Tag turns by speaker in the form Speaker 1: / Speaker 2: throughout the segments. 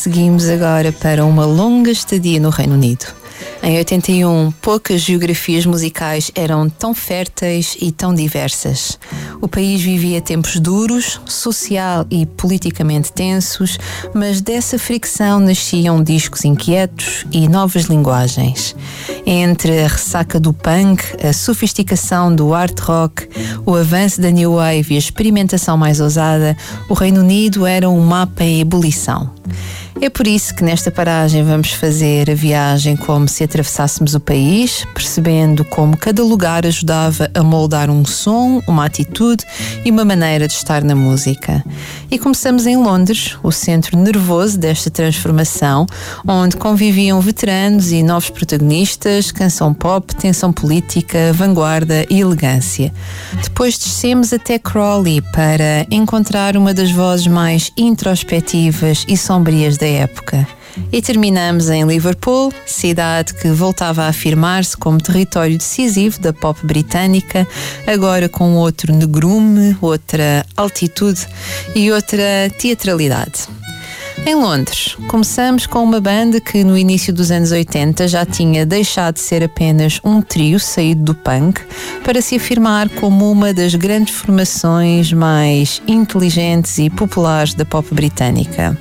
Speaker 1: Seguimos agora para uma longa estadia no Reino Unido. Em 81, poucas geografias musicais eram tão férteis e tão diversas. O país vivia tempos duros, social e politicamente tensos, mas dessa fricção nasciam discos inquietos e novas linguagens. Entre a ressaca do punk, a sofisticação do art rock, o avanço da new wave e a experimentação mais ousada, o Reino Unido era um mapa em ebulição. É por isso que nesta paragem vamos fazer a viagem como se atravessássemos o país, percebendo como cada lugar ajudava a moldar um som, uma atitude e uma maneira de estar na música. E começamos em Londres, o centro nervoso desta transformação, onde conviviam veteranos e novos protagonistas, canção pop, tensão política, vanguarda e elegância. Depois descemos até Crawley para encontrar uma das vozes mais introspectivas e sombrias da época. E terminamos em Liverpool, cidade que voltava a afirmar-se como território decisivo da pop britânica, agora com outro negrume, outra altitude e outra teatralidade. Em Londres, começamos com uma banda que no início dos anos 80 já tinha deixado de ser apenas um trio saído do punk para se afirmar como uma das grandes formações mais inteligentes e populares da pop britânica.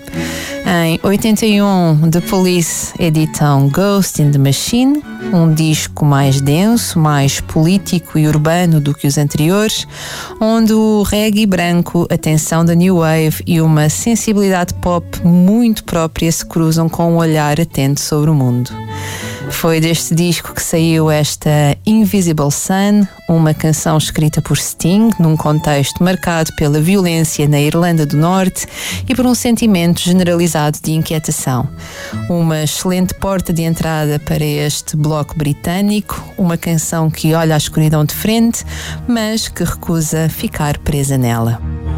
Speaker 1: Em 81, The Police editam Ghost in the Machine, um disco mais denso, mais político e urbano do que os anteriores, onde o reggae branco, a tensão da new wave e uma sensibilidade pop muito própria se cruzam com um olhar atento sobre o mundo. Foi deste disco que saiu esta Invisible Sun, uma canção escrita por Sting num contexto marcado pela violência na Irlanda do Norte e por um sentimento generalizado de inquietação. Uma excelente porta de entrada para este bloco britânico, uma canção que olha a escuridão de frente, mas que recusa ficar presa nela.